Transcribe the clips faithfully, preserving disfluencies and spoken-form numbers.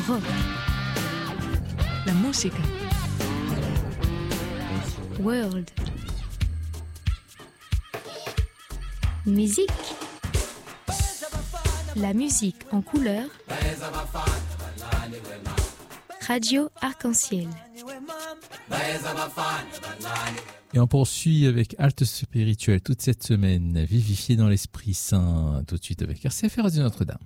rock, la música, world, musique, la musique en couleur, Radio Arc-en-Ciel. Et on poursuit avec Halte Spirituelle toute cette semaine, vivifié dans l'Esprit Saint, tout de suite avec R C F Radio Notre-Dame.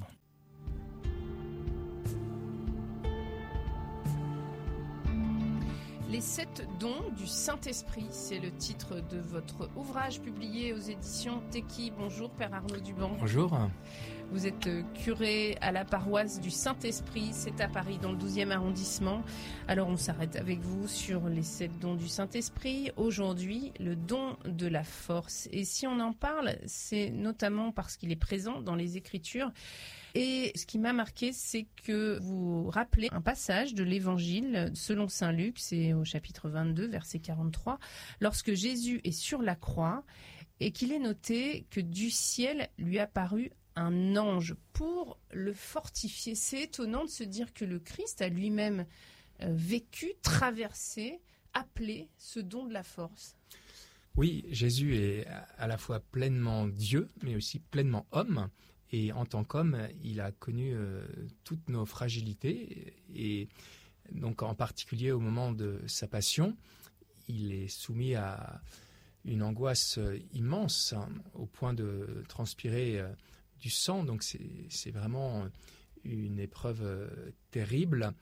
Les sept dons du Saint-Esprit, c'est le titre de votre ouvrage publié aux éditions Teki. Bonjour Père Arnaud Duban. Bonjour. Vous êtes curé à la paroisse du Saint-Esprit, c'est à Paris dans le douzième arrondissement. Alors on s'arrête avec vous sur les sept dons du Saint-Esprit. Aujourd'hui, le don de la force. Et si on en parle, c'est notamment parce qu'il est présent dans les Écritures. Et ce qui m'a marqué, c'est que vous rappelez un passage de l'Évangile selon saint Luc, c'est au chapitre vingt-deux, verset quarante-trois, lorsque Jésus est sur la croix et qu'il est noté que du ciel lui apparut un ange pour le fortifier. C'est étonnant de se dire que le Christ a lui-même euh, vécu, traversé, appelé ce don de la force. Oui, Jésus est à la fois pleinement Dieu, mais aussi pleinement homme. Et en tant qu'homme, il a connu euh, toutes nos fragilités. Et donc, en particulier au moment de sa passion, il est soumis à une angoisse immense, hein, au point de transpirer euh, du sang. Donc, c'est, c'est vraiment une épreuve euh, terrible.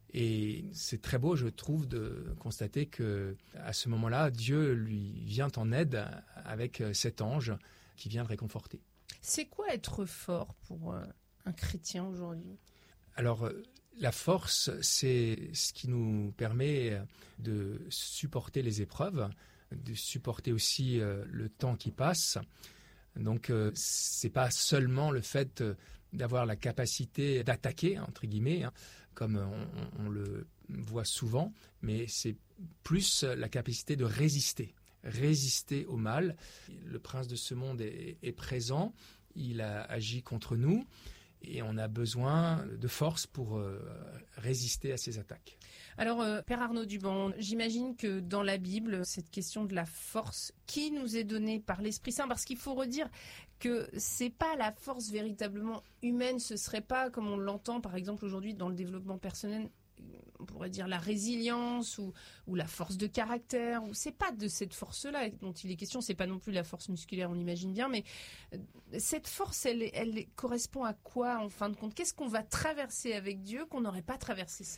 Et c'est très beau, je trouve, de constater que à ce moment-là, Dieu lui vient en aide avec cet ange qui vient le réconforter. C'est quoi être fort pour euh, un chrétien aujourd'hui ? Alors, euh, la force, c'est ce qui nous permet de supporter les épreuves, de supporter aussi euh, le temps qui passe. Donc, euh, c'est pas seulement le fait euh, d'avoir la capacité d'attaquer, entre guillemets, hein, comme on, on le voit souvent, mais c'est plus la capacité de résister. Résister au mal. Le prince de ce monde est, est présent, il a agi contre nous et on a besoin de force pour euh, résister à ces attaques. Alors, euh, Père Arnaud Duban, j'imagine que dans la Bible, cette question de la force qui nous est donnée par l'Esprit Saint, parce qu'il faut redire que c'est pas la force véritablement humaine, ce serait pas comme on l'entend par exemple aujourd'hui dans le développement personnel, on pourrait dire la résilience ou, ou la force de caractère. C'est pas de cette force-là dont il est question. C'est pas non plus la force musculaire, on l'imagine bien. Mais cette force, elle, elle correspond à quoi en fin de compte ? Qu'est-ce qu'on va traverser avec Dieu qu'on n'aurait pas traversé seul ?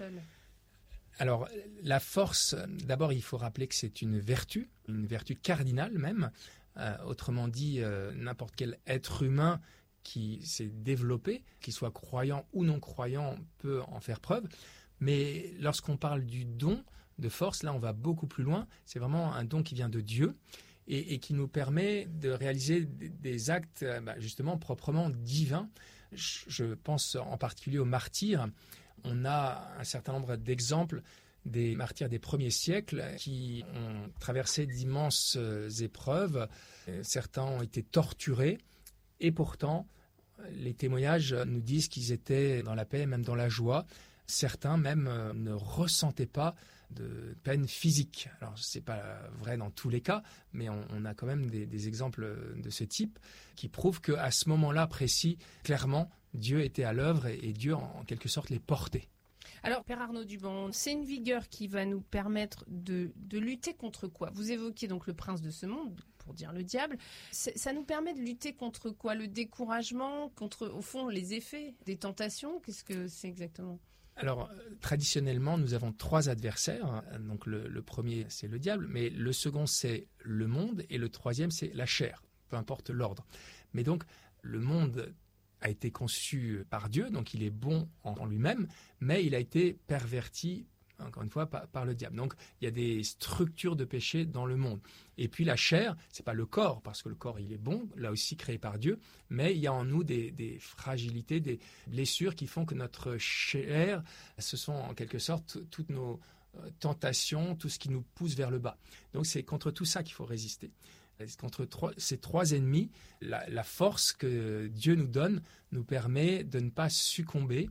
Alors, la force, d'abord, il faut rappeler que c'est une vertu, une vertu cardinale même. Euh, autrement dit, euh, n'importe quel être humain qui s'est développé, qu'il soit croyant ou non croyant, peut en faire preuve. Mais lorsqu'on parle du don de force, là on va beaucoup plus loin. C'est vraiment un don qui vient de Dieu et, et qui nous permet de réaliser des, des actes bah, justement proprement divins. Je, je pense en particulier aux martyrs. On a un certain nombre d'exemples des martyrs des premiers siècles qui ont traversé d'immenses épreuves. Certains ont été torturés et pourtant les témoignages nous disent qu'ils étaient dans la paix, même dans la joie. Certains même euh, ne ressentaient pas de peine physique. Alors, ce n'est pas vrai dans tous les cas, mais on, on a quand même des, des exemples de ce type qui prouvent qu'à ce moment-là précis, clairement, Dieu était à l'œuvre et, et Dieu, en, en quelque sorte, les portait. Alors, Père Arnaud Duban, c'est une vigueur qui va nous permettre de, de lutter contre quoi ? Vous évoquiez donc le prince de ce monde, pour dire le diable. C'est, ça nous permet de lutter contre quoi ? Le découragement, contre, au fond, les effets des tentations ? Qu'est-ce que c'est exactement ? Alors, traditionnellement, nous avons trois adversaires. Donc, le, le premier, c'est le diable, mais le second, c'est le monde, et le troisième, c'est la chair, peu importe l'ordre. Mais donc, le monde a été conçu par Dieu, donc il est bon en, en lui-même, mais il a été perverti, encore une fois, par, par le diable. Donc, il y a des structures de péché dans le monde. Et puis, la chair, c'est pas le corps, parce que le corps, il est bon, là aussi créé par Dieu, mais il y a en nous des, des fragilités, des blessures qui font que notre chair, ce sont en quelque sorte toutes nos tentations, tout ce qui nous pousse vers le bas. Donc, c'est contre tout ça qu'il faut résister. Contre trois, ces trois ennemis, la, la force que Dieu nous donne nous permet de ne pas succomber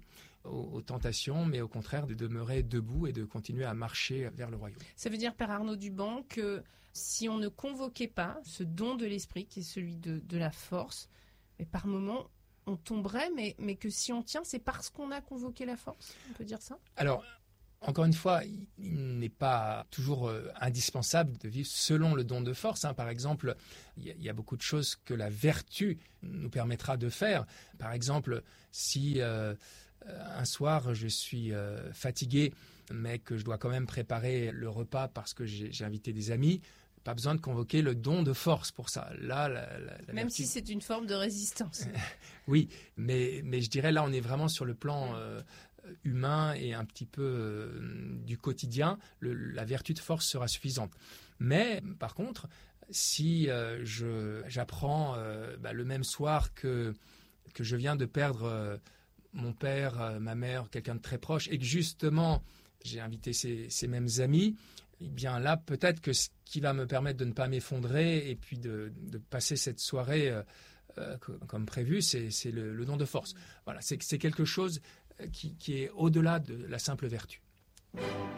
aux, aux tentations, mais au contraire de demeurer debout et de continuer à marcher vers le royaume. Ça veut dire, Père Arnaud Duban, que si on ne convoquait pas ce don de l'esprit, qui est celui de, de la force, mais par moments, on tomberait, mais, mais que si on tient, c'est parce qu'on a convoqué la force. On peut dire ça ? Alors, encore une fois, il n'est pas toujours euh, indispensable de vivre selon le don de force. Hein. Par exemple, il y, y a beaucoup de choses que la vertu nous permettra de faire. Par exemple, si euh, un soir je suis euh, fatigué, mais que je dois quand même préparer le repas parce que j'ai, j'ai invité des amis, pas besoin de convoquer le don de force pour ça. Là, la, la, la Même vertu... si c'est une forme de résistance. Oui, mais, mais je dirais là, on est vraiment sur le plan euh, humain et un petit peu euh, du quotidien. Le, la vertu de force sera suffisante. Mais par contre, si euh, je, j'apprends euh, bah, le même soir que, que je viens de perdre euh, mon père, euh, ma mère, quelqu'un de très proche, et que justement, j'ai invité ces, ces mêmes amis, eh bien là, peut-être que ce qui va me permettre de ne pas m'effondrer et puis de, de passer cette soirée euh, euh, comme prévu, c'est, c'est le, le don de force. Voilà, c'est, c'est quelque chose qui, qui est au-delà de la simple vertu.